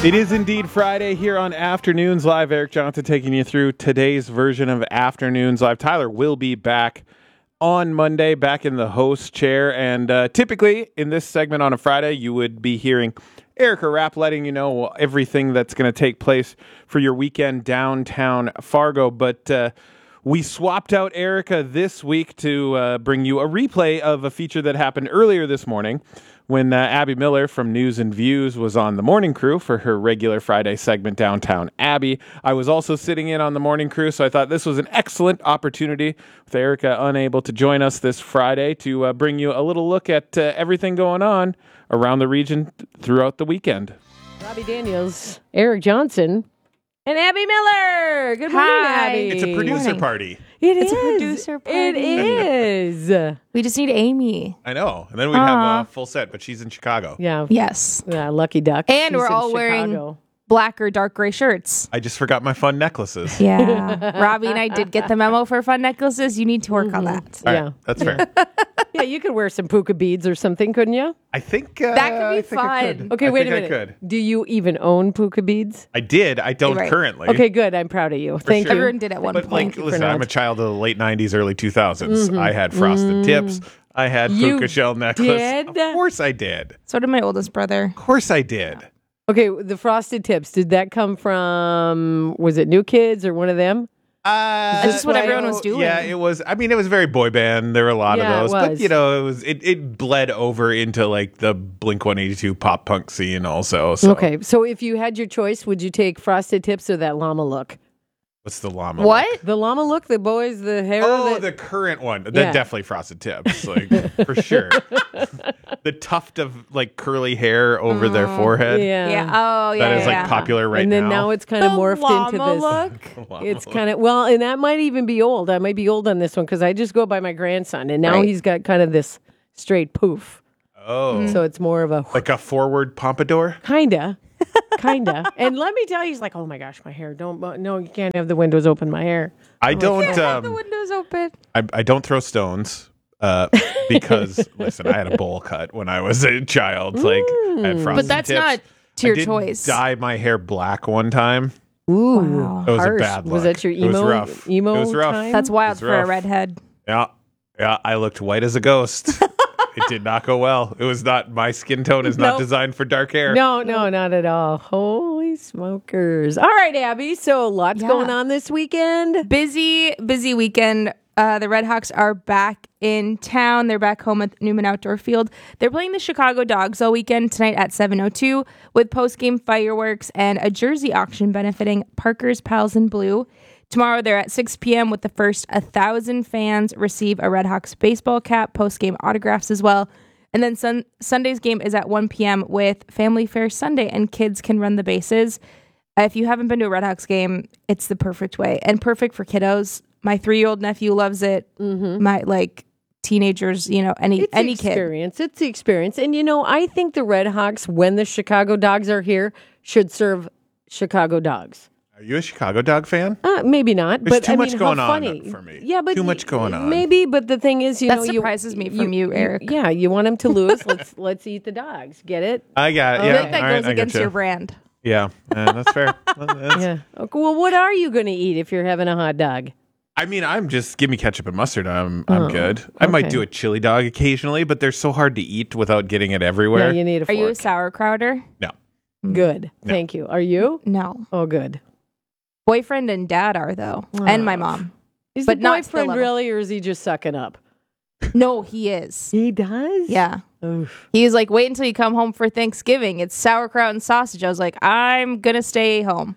It is indeed Friday here on Afternoons Live. Eric Johnson taking you through today's version of Afternoons Live. Tyler will be back on Monday, back in the host chair. And typically in this segment on a Friday, you would be hearing Erica Rapp letting you know everything that's going to take place for your weekend downtown Fargo. But we swapped out Erica this week to bring you a replay of a feature that happened earlier this morning when Abby Miller from News and Views was on the morning crew for her regular Friday segment, Downtown Abby. I was also sitting in on the morning crew, so I thought this was an excellent opportunity with Erica unable to join us this Friday to bring you a little look at everything going on around the region throughout the weekend. Robbie Daniels, Eric Johnson, and Abby Miller. Good morning, Abby. It's a producer party. It's a producer party. It is. We just need Amy. I know. And then we'd have a full set, but she's in Chicago. Yeah. Yes. Yeah, lucky duck. And She's we're in all Chicago. wearing black or dark gray shirts. I just forgot my fun necklaces. Yeah. Robbie and I did get the memo for fun necklaces. You need to work on that. All right, Yeah. that's fair. Yeah, you could wear some puka beads or something, couldn't you? I think That could be I think I fun. could. Okay, I wait a think minute. I could. Do you even own puka beads? I did. I don't Right. currently. Okay, good. I'm proud of you. Thank sure. you. Everyone did at one But point. like, listen, not. I'm a child of the late 90s, early 2000s. I had frosted tips. I had You puka shell necklace. did? Of course I did. So did my oldest brother. Of course I did. Okay, the frosted tips. Did that come from, was it New Kids or one of them? This is what everyone was doing. Yeah, it was. I mean, it was very boy band. There were a lot Yeah, of it those, but was. you know, it bled over into like the Blink-182 pop punk scene also. So. Okay, so if you had your choice, would you take frosted tips or that llama look? What's the llama? What? look? The llama look, the boys, the hair. Oh, that, the current one. That Yeah. definitely frosted tips, like for sure. The tuft of like curly hair over their forehead. yeah. Yeah. Oh, yeah. That is yeah. like popular right and then now now. it's kind of morphed into this. Look. It's kind of, well, and that might even be old. I might be old on this one because I just go by my grandson, and now Right. he's got kind of this straight poof. Oh, So it's more of a like a forward pompadour. kinda. And let me tell you, he's like, oh my gosh, my hair. No, you can't have the windows open, my hair. I don't. The window's open. I don't throw stones. Because listen, I had a bowl cut when I was a child. Like, I had frosted But that's tips. not to your I did choice. Dye my hair black one time. Ooh. Wow. It was Harsh. a bad look. Was that your It was emo- rough. emo It was rough. time? That's wild It's for a rough. redhead. Yeah, I looked white as a ghost. It did not go well. It was not. My skin tone is not Nope. designed for dark hair. No, not at all. Holy smokers. All right, Abby. So lots Yeah. going on this weekend. Busy weekend. The Red Hawks are back in town. They're back home at Newman Outdoor Field. They're playing the Chicago Dogs all weekend tonight at 7:02 with post-game fireworks and a jersey auction benefiting Parker's Pals in Blue. Tomorrow they're at 6 p.m. with the first 1,000 fans receive a Red Hawks baseball cap, post-game autographs as well. And then Sunday's game is at 1 p.m. with Family Fair Sunday, and kids can run the bases. If you haven't been to a Red Hawks game, it's the perfect way and perfect for kiddos. My 3-year-old nephew loves it. My teenagers, any It's the kid. experience. It's the experience. And, I think the Red Hawks, when the Chicago Dogs are here, should serve Chicago Dogs. Are you a Chicago Dog fan? Maybe not. There's but too I much mean, going how on funny. for me. Yeah, but Too much going on. Maybe, but the thing is, That surprises me from you, Eric. Yeah, you want them to lose. let's eat the dogs. Get it? I got it. I Yeah, think that all right, goes I against getcha. your brand. Yeah, that's fair. Yeah. Okay, well, what are you going to eat if you're having a hot dog? I mean, I'm just give me ketchup and mustard. I'm good. I might okay. do a chili dog occasionally, but they're so hard to eat without getting it Yeah, everywhere. you need a Are you a fork. sauerkrauter? No. Good. Thank you. Are you? No. Oh, good. Boyfriend and dad are, though. And my mom. Is But the not to the boyfriend level. really, or is he just sucking up? No, he is. He does? Yeah. Oof. He's like, wait until you come home for Thanksgiving. It's sauerkraut and sausage. I was like, I'm going to stay home.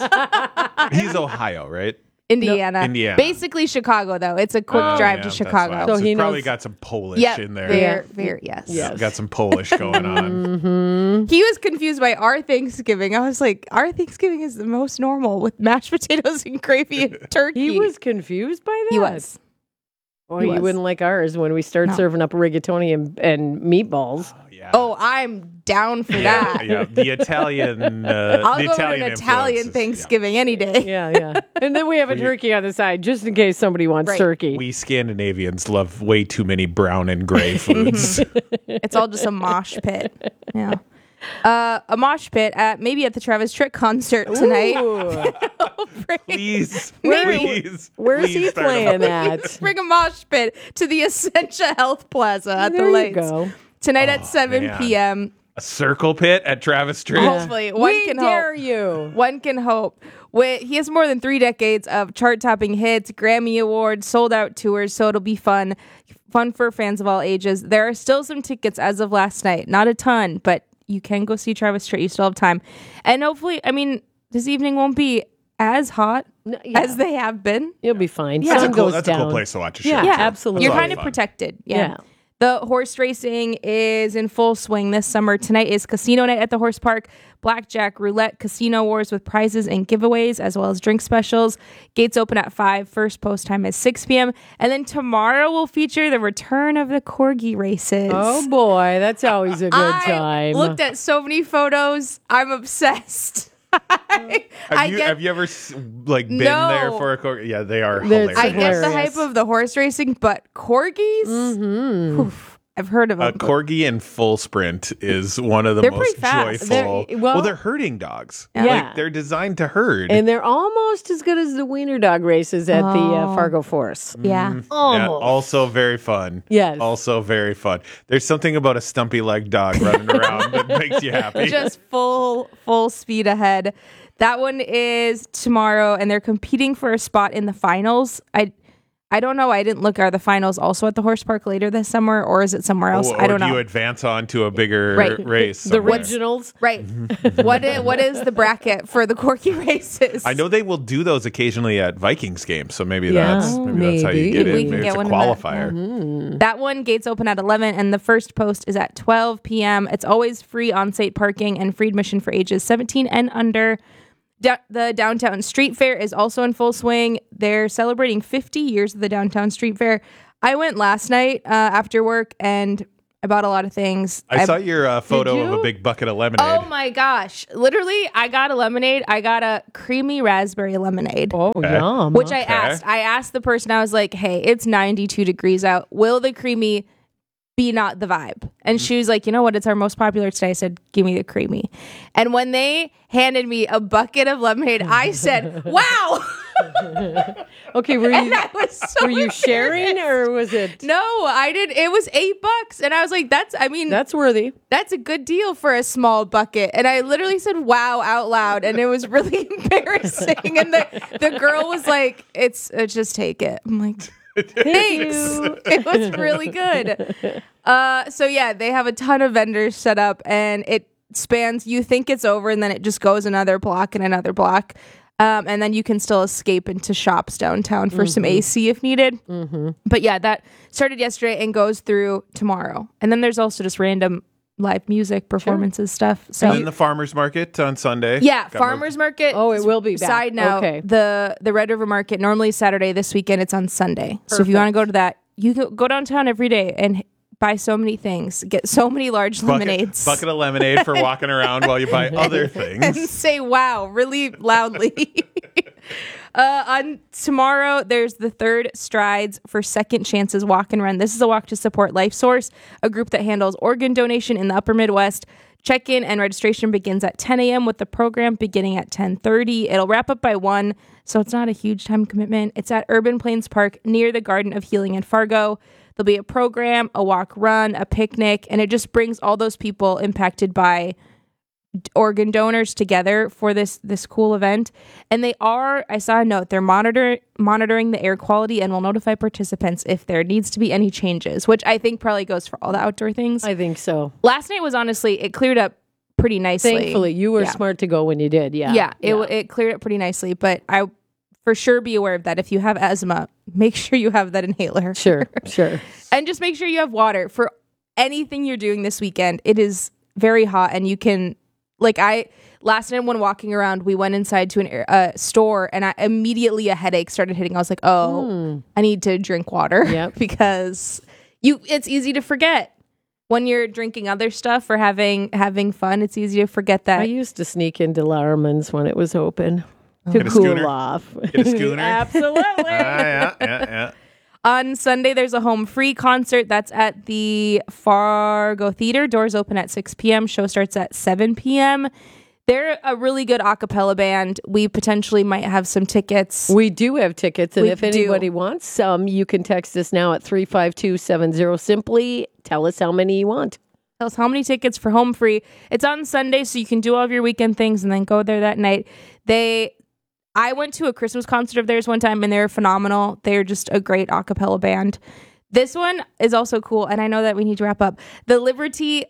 He's Ohio, right? Indiana. Indiana. Basically Chicago, though. It's a quick drive Yeah, to that's Chicago. wild. So So he he probably knows- got some Polish Yeah, in there. very, yes. Yeah. Got some Polish going on. He was confused by our Thanksgiving. I was like, our Thanksgiving is the most normal with mashed potatoes and gravy and turkey. He was confused by that? He was. Well, He you was. wouldn't like ours when we start No. serving up rigatoni and meatballs. Yeah. Oh, I'm down for that. Yeah, the Italian. I'll the go Italian to an Italian influences, Thanksgiving any day. Yeah. And then we have a turkey on the side just in case somebody wants Right. turkey. Yeah. We Scandinavians love way too many brown and gray foods. It's all just a mosh pit. Yeah. A mosh pit maybe at the Travis Tritt concert tonight. Ooh. Please, Where's please he start playing them. at? Bring a mosh pit to the Essentia Health Plaza at There the you Lights go. tonight at 7 man. p.m. A circle pit at Travis Tritt. Hopefully, one We can dare hope. you. One can hope. He has more than 3 decades of chart-topping hits, Grammy Awards, sold-out tours, so it'll be fun. Fun for fans of all ages. There are still some tickets as of last night. Not a ton, but you can go see Travis Tritt. You still have time. And hopefully, this evening won't be as hot as they have been. You'll be fine. Yeah. Sun That's a cool, goes that's down. a cool place to watch a show. Yeah, absolutely. You're That's a lot kind of of fun. protected. Yeah. The horse racing is in full swing this summer. Tonight is casino night at the horse park. Blackjack, roulette, casino wars with prizes and giveaways, as well as drink specials. Gates open at 5. First post time is 6 p.m. And then tomorrow will feature the return of the corgi races. Oh boy, that's always a good time. I looked at so many photos. I'm obsessed. Have you ever been No. there for a corgi? Yeah, they are They're- hilarious. I get the Hilarious. hype of the horse racing, but corgis? Oof, I've heard of A them. corgi in full sprint is one of the They're most pretty fast. joyful. They're- They're herding dogs. Yeah. Like, they're designed to herd. and they're almost as good as the wiener dog races at the Fargo Force. Yeah. Yeah, Almost. also very fun. Yes. Also very fun. There's something about a stumpy leg dog running around that makes you happy. Just full speed ahead. That one is tomorrow, and they're competing for a spot in the finals. I don't know. I didn't look. Are the finals also at the horse park later this summer, or is it somewhere else? Or I don't do you know. advance on to a bigger Right. race? The somewhere? regionals. Right. What is the bracket for the corgi races? I know they will do those occasionally at Vikings games, so maybe Yeah, that's how you get maybe. in. We can Maybe get it's a one of that, qualifier. That one gates open at 11, and the first post is at 12 p.m. It's always free on-site parking and free admission for ages 17 and under. The Downtown Street Fair is also in full swing. They're celebrating 50 years of the Downtown Street Fair. I went last night after work, and I bought a lot of things. I saw your photo Did of a you? big bucket of lemonade. Oh my gosh. Literally, I got a lemonade. I got a creamy raspberry lemonade. Oh, yum. Which I asked the person, I was like, hey, it's 92 degrees out. Will the creamy be not the vibe? And she was like, you know what? It's our most popular today. I said, give me the creamy. And when they handed me a bucket of lemonade, I said, wow. Okay, were And you I was so were you sharing embarrassed. or was it? No, I did. It was $8. And I was like, that's worthy. that's a good deal for a small bucket. And I literally said wow out loud, and it was really embarrassing. And the girl was like, it's just take it. I'm like, thanks. It was really good. So yeah, they have a ton of vendors set up, and it spans, you think it's over, and then it just goes another block and another block. And then you can still escape into shops downtown for some AC if needed. But yeah, that started yesterday and goes through tomorrow. And then there's also just random live music performances stuff. So And then the farmers market on Sunday. yeah, Got farmers market. Oh, it will be back. Side note, Okay. the Red River Market normally is Saturday. This weekend it's on Sunday. So if you want to go to that, you can go downtown every day and buy so many things, get so many large lemonades, Bucket of lemonade for walking around while you buy other and things. say wow really loudly. On tomorrow, there's the third Strides for Second Chances Walk and Run. This is a walk to support LifeSource, a group that handles organ donation in the Upper Midwest. Check-in and registration begins at 10 a.m. with the program beginning at 10:30. It'll wrap up by 1, so it's not a huge time commitment. It's at Urban Plains Park near the Garden of Healing in Fargo. There'll be a program, a walk run, a picnic, and it just brings all those people impacted by organ donors together for this cool event. And I saw a note, they're monitoring the air quality and will notify participants if there needs to be any changes, which I think probably goes for all the outdoor things. I think so. Last night was honestly, it cleared up pretty nicely. Thankfully, you were Yeah. smart to go when you did. Yeah. Yeah, it cleared up pretty nicely, but I for sure be aware of that. If you have asthma, make sure you have that inhaler. Sure. And just make sure you have water for anything you're doing this weekend. It is very hot, and you can, last night when walking around, we went inside to a store, and immediately a headache started hitting. I was like, oh, I need to drink water. Yep. Because it's easy to forget when you're drinking other stuff or having fun. It's easy to forget that. I used to sneak into Larman's when it was open to Get a schooner. cool off. Get a schooner. Absolutely. Yeah. On Sunday, there's a home free concert that's at the Fargo Theater. Doors open at 6 p.m. Show starts at 7 p.m. They're a really good a cappella band. We potentially might have some tickets. We do have tickets, and We if do. anybody wants some, you can text us now at 35270. Simply tell us how many you want. Tell us how many tickets for home free. It's on Sunday, so you can do all of your weekend things and then go there that night. I went to a Christmas concert of theirs one time, and they're phenomenal. They're just a great a cappella band. This one is also cool, and I know that we need to wrap up. The Liberty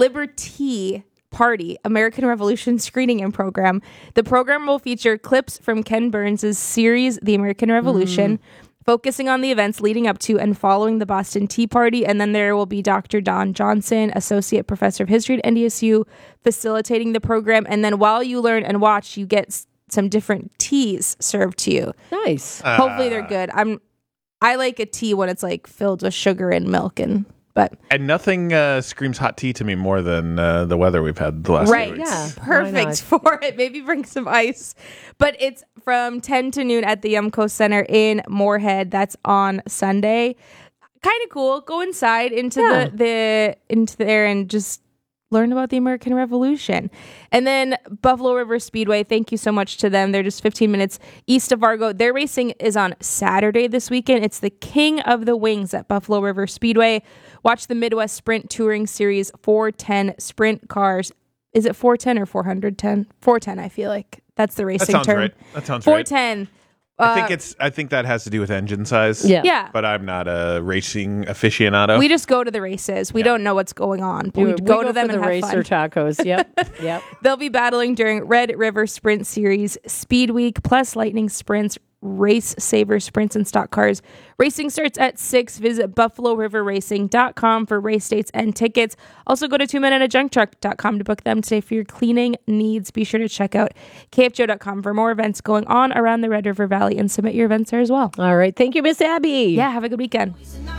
Party American Revolution screening and program. The program will feature clips from Ken Burns' series, The American Revolution, focusing on the events leading up to and following the Boston Tea Party. And then there will be Dr. Don Johnson, Associate Professor of History at NDSU, facilitating the program. And then while you learn and watch, you get some different teas served to you. Nice. Hopefully they're good. I like a tea when it's like filled with sugar and milk but nothing screams hot tea to me more than the weather we've had the last few weeks. Yeah. Why perfect not? for it. Maybe bring some ice. But it's from 10 to noon at the Yumco Center in Moorhead. That's on Sunday. Kind of cool. Go inside into into there and just learn about the American Revolution. And then Buffalo River Speedway, thank you so much to them. They're just 15 minutes east of Fargo. Their racing is on Saturday this weekend. It's the King of the Wings at Buffalo River Speedway. Watch the Midwest Sprint Touring Series 410 sprint cars. Is it 410 or 410? 410, I feel like. That's the racing term. Right. That sounds 410. right. I think that has to do with engine size. Yeah. But I'm not a racing aficionado. We just go to the races. We don't know what's going on. But we go to them for and the have racer fun. tacos. Yep. They'll be battling during Red River Sprint Series, Speed Week, plus Lightning Sprints, Race Saver Sprints, and Stock Cars. Racing starts at 6. Visit BuffaloRiverRacing.com for race dates and tickets. Also go to 2menandajunktruck.com to book them today for your cleaning needs. Be sure to check out KFGO.com for more events going on around the Red River Valley and submit your events there as well. All right. Thank you, Miss Abby. Yeah, have a good weekend.